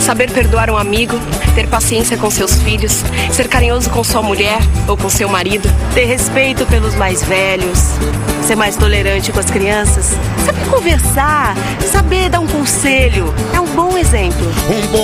Saber perdoar um amigo, ter paciência com seus filhos, ser carinhoso com sua mulher ou com seu marido. Ter respeito pelos mais velhos, ser mais tolerante com as crianças, saber conversar, saber dar um conselho. É um bom exemplo.